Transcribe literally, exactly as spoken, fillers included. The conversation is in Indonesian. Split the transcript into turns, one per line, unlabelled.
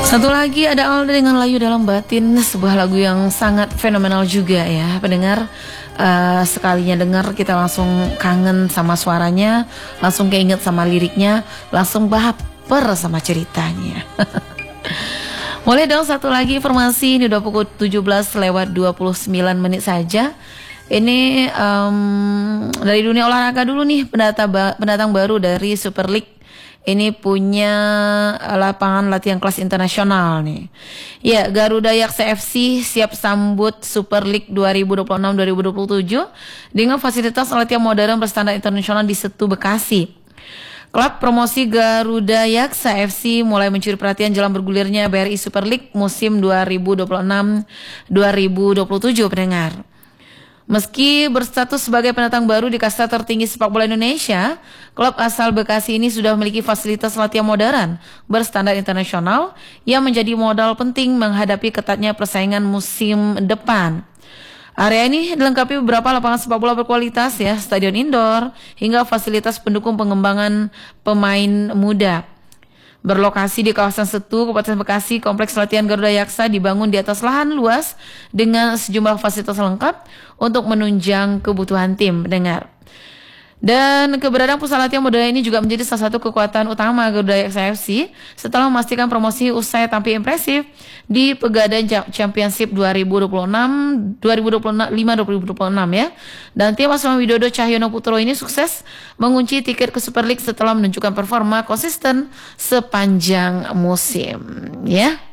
Satu lagi ada Alda dengan Layu Dalam Batin, sebuah lagu yang sangat fenomenal juga ya pendengar. Uh, sekalinya dengar kita langsung kangen sama suaranya, langsung keinget sama liriknya, langsung baper sama ceritanya. Boleh dong satu lagi informasi, ini udah pukul tujuh belas lewat dua puluh sembilan menit saja. Ini um, dari dunia olahraga dulu nih, pendatang, ba- pendatang baru dari Super League. Ini punya lapangan latihan kelas internasional nih. Ya, Garuda Yaksa F C siap sambut Super League dua ribu dua puluh enam dua ribu dua puluh tujuh dengan fasilitas latihan modern berstandar internasional di Setu, Bekasi. Klub promosi Garuda Yaksa F C mulai mencuri perhatian jelang bergulirnya B R I Super League musim dua ribu dua puluh enam dua ribu dua puluh tujuh pendengar. Meski berstatus sebagai pendatang baru di kasta tertinggi sepak bola Indonesia, klub asal Bekasi ini sudah memiliki fasilitas latihan modern berstandar internasional yang menjadi modal penting menghadapi ketatnya persaingan musim depan. Area ini dilengkapi beberapa lapangan sepak bola berkualitas ya, stadion indoor, hingga fasilitas pendukung pengembangan pemain muda. Berlokasi di kawasan Setu, Kabupaten Bekasi, kompleks latihan Garuda Yaksa dibangun di atas lahan luas dengan sejumlah fasilitas lengkap untuk menunjang kebutuhan tim pendengar. Dan keberadaan pusat latihan modern ini juga menjadi salah satu kekuatan utama Garuda Yaksa F C setelah memastikan promosi usai tampil impresif di Pegadaian Championship dua ribu dua puluh enam dua ribu dua puluh lima dua ribu dua puluh enam ya. Dan tim asuhan Widodo Cahyono Putro ini sukses mengunci tiket ke Super League setelah menunjukkan performa konsisten sepanjang musim ya.